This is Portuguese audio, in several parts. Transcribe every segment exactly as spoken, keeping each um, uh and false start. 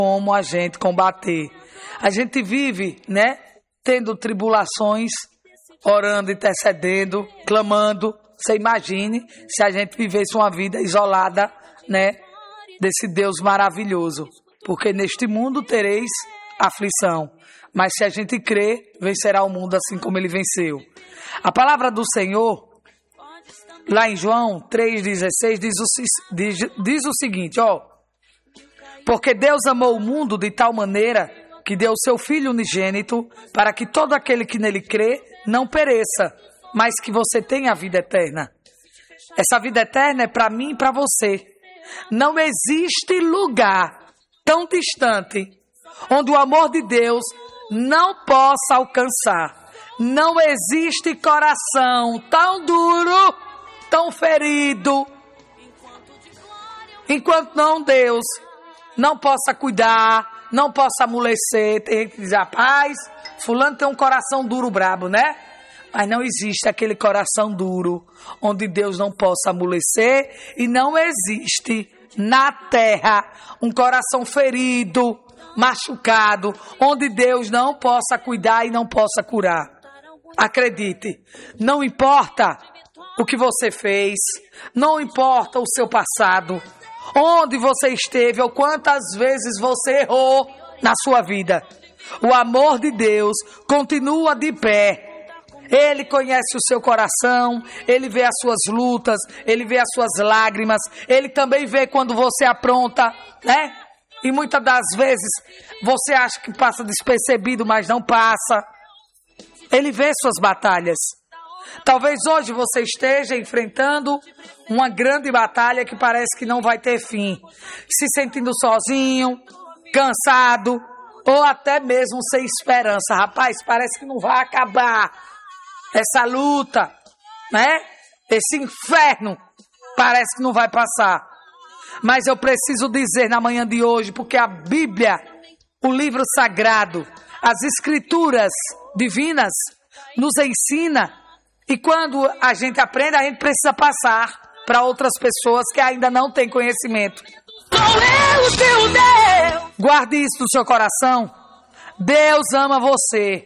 como a gente combater. A gente vive, né, tendo tribulações, orando, intercedendo, clamando. Você imagine se a gente vivesse uma vida isolada, né, desse Deus maravilhoso. Porque neste mundo tereis aflição. Mas se a gente crê, vencerá o mundo assim como ele venceu. A palavra do Senhor, lá em João três dezesseis, diz o, diz, diz o seguinte, ó. Porque Deus amou o mundo de tal maneira que deu o seu Filho unigênito para que todo aquele que nele crê não pereça, mas que você tenha a vida eterna. Essa vida eterna é para mim e para você. Não existe lugar tão distante onde o amor de Deus não possa alcançar. Não existe coração tão duro, tão ferido, enquanto não Deus não possa cuidar, não possa amolecer. Tem gente que diz, rapaz, fulano tem um coração duro brabo, né? Mas não existe aquele coração duro onde Deus não possa amolecer, e não existe na terra um coração ferido, machucado, onde Deus não possa cuidar e não possa curar. Acredite, não importa o que você fez, não importa o seu passado, onde você esteve ou quantas vezes você errou na sua vida, o amor de Deus continua de pé. Ele conhece o seu coração, Ele vê as suas lutas, Ele vê as suas lágrimas, Ele também vê quando você apronta, né? E muitas das vezes você acha que passa despercebido, mas não passa. Ele vê suas batalhas. Talvez hoje você esteja enfrentando uma grande batalha que parece que não vai ter fim. Se sentindo sozinho, cansado, ou até mesmo sem esperança. Rapaz, parece que não vai acabar. Essa luta, né? Esse inferno parece que não vai passar. Mas eu preciso dizer na manhã de hoje, porque a Bíblia, o livro sagrado, as escrituras divinas nos ensina, e quando a gente aprende, a gente precisa passar para outras pessoas que ainda não têm conhecimento. o teu Deus. Guarde isso no seu coração. Deus ama você.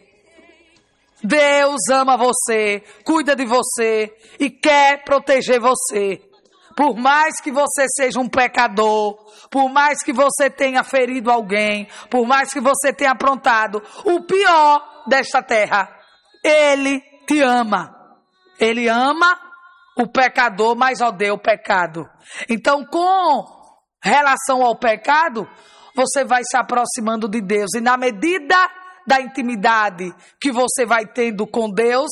Deus ama você, cuida de você e quer proteger você. Por mais que você seja um pecador, por mais que você tenha ferido alguém, por mais que você tenha aprontado o pior desta terra, Ele te ama. Ele ama o pecador, mas odeia o pecado. Então, com relação ao pecado, você vai se aproximando de Deus. E na medida da intimidade que você vai tendo com Deus,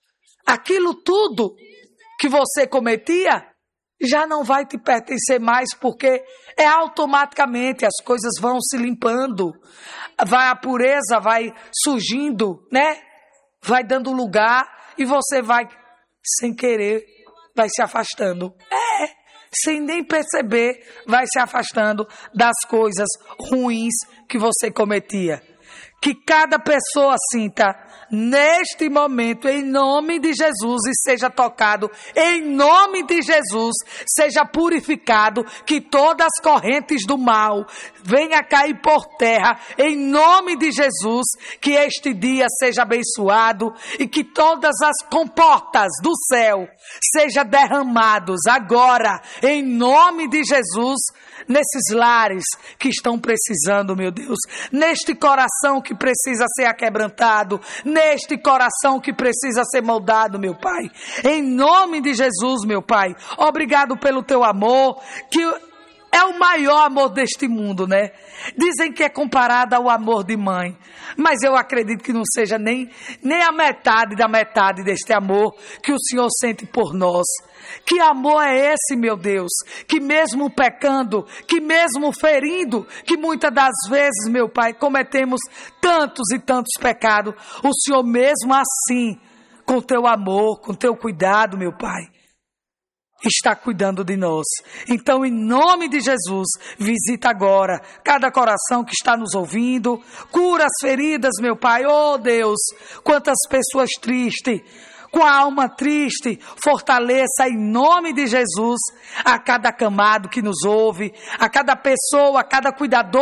aquilo tudo que você cometia já não vai te pertencer mais, porque é automaticamente, as coisas vão se limpando, vai a pureza, vai surgindo, né? Vai dando lugar e você vai, sem querer, vai se afastando. É, sem nem perceber, vai se afastando das coisas ruins que você cometia. Que cada pessoa sinta neste momento, em nome de Jesus, e seja tocado, em nome de Jesus, seja purificado, que todas as correntes do mal venham cair por terra, em nome de Jesus, que este dia seja abençoado e que todas as comportas do céu sejam derramados agora, em nome de Jesus, nesses lares que estão precisando, meu Deus, neste coração que precisa ser aquebrantado, neste coração que precisa ser moldado, meu Pai. Em nome de Jesus, meu Pai, obrigado pelo teu amor, que é o maior amor deste mundo, né? Dizem que é comparado ao amor de mãe, mas eu acredito que não seja nem, nem a metade da metade deste amor que o Senhor sente por nós. Que amor é esse, meu Deus? Que mesmo pecando, que mesmo ferindo, que muitas das vezes, meu Pai, cometemos tantos e tantos pecados, o Senhor mesmo assim, com teu amor, com teu cuidado, meu Pai, está cuidando de nós. Então, em nome de Jesus, visita agora cada coração que está nos ouvindo, cura as feridas, meu Pai. Oh Deus, quantas pessoas tristes, com a alma triste, fortaleça em nome de Jesus a cada acamado que nos ouve, a cada pessoa, a cada cuidador